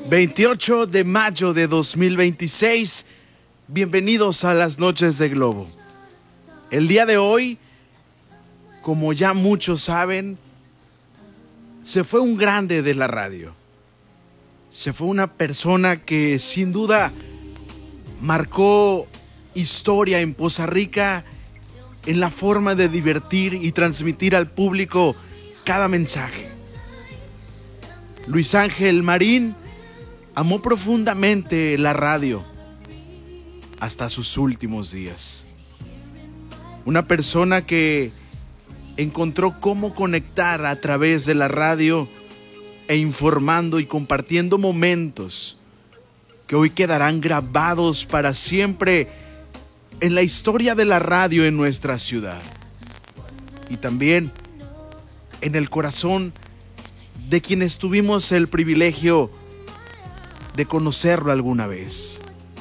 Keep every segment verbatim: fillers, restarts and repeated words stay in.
veintiocho de mayo de dos mil veintiséis. Bienvenidos a las noches de Globo. El día de hoy, como ya muchos saben, se fue un grande de la radio. Se fue una persona que sin duda marcó historia en Poza Rica en la forma de divertir y transmitir al público cada mensaje. Luis Ángel Marín amó profundamente la radio hasta sus últimos días. Una persona que encontró cómo conectar a través de la radio e informando y compartiendo momentos que hoy quedarán grabados para siempre en la historia de la radio en nuestra ciudad y también en el corazón de quienes tuvimos el privilegio de conocerlo alguna vez.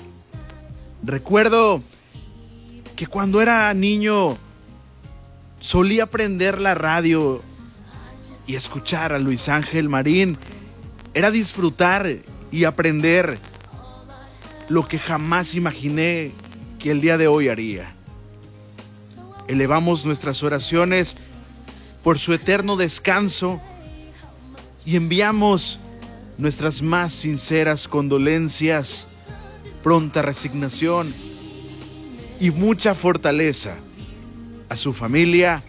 Recuerdo que cuando era niño solía prender la radio y escuchar a Luis Ángel Marín. Era disfrutar y aprender lo que jamás imaginé que el día de hoy haría. Elevamos nuestras oraciones por su eterno descanso y enviamos nuestras más sinceras condolencias, pronta resignación y mucha fortaleza a su familia,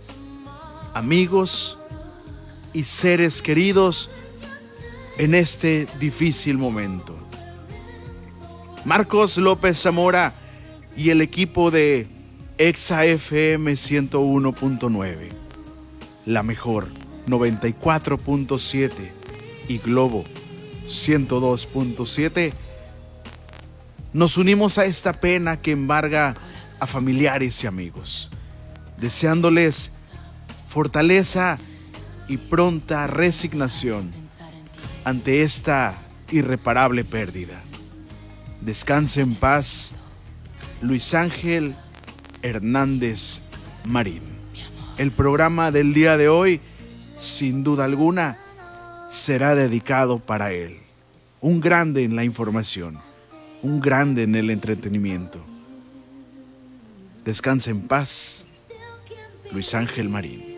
amigos y seres queridos en este difícil momento. Marcos López Zamora y el equipo de Exa F M ciento uno punto nueve, La Mejor noventa y cuatro punto siete y Globo ciento dos punto siete, nos unimos a esta pena que embarga a familiares y amigos, deseándoles fortaleza y pronta resignación ante esta irreparable pérdida. Descanse en paz, Luis Ángel Hernández Marín. El programa del día de hoy, sin duda alguna, será dedicado para él. Un grande en la información, un grande en el entretenimiento. Descanse en paz, Luis Ángel Marín.